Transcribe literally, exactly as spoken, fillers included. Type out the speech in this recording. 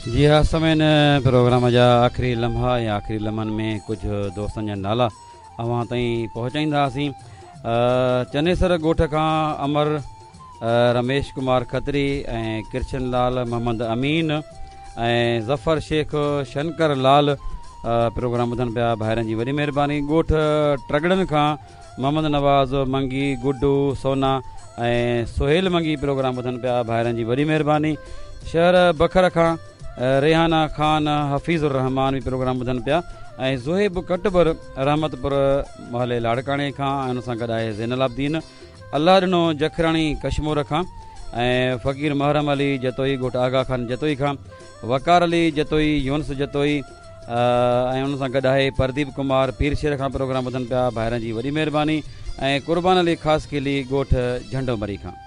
जी हाँ, समय न प्रोग्राम जा आख़िरी लम्हा या आख़िरी लम्हनि में कुझु दोस्तनि जा नाला अव्हां ताईं पहुचाईंदासीं। चनेसर ॻोठ खां अमर रमेश कुमार खत्री ऐं कृष्ण लाल मोहम्मद अमीन ऐं ज़फ़र शेख शंकर लाल प्रोग्राम ॿुधनि पिया, भाइरनि जी वॾी महिरबानी। ॻोठ ट्रगड़नि खां मोहम्मद नवाज़ मंगी गुड्डू सोना ऐं सुहेल मंगी प्रोग्राम ॿुधनि पिया, भाइरनि जी वॾी महिरबानी। शहर बखर खां रेहाना ख़ान हफ़ीज़ुर रहमान बि प्रोग्राम ॿुधनि पिया ऐं ज़ुहेब कटबर रहमतपुर मोहल्ले लाड़काणे खां ऐं हुन सां गॾु आहे ज़ैनल आब्दीन। अलाह ॾिनो जखराणी कश्मोर खां ऐं फ़क़ीर महरम अली जतोई ॻोठ आगा ख़ान जतोई खां, वकार अली जतोई यूनस जतोई ऐं हुन सां गॾु आहे प्रदीप कुमार पीरशेर खां प्रोग्राम ॿुधनि पिया, भाइरनि जी वॾी महिरबानी। ऐं क़ुर्बान अली ख़ासि खिली ॻोठ झंडो मरी खां।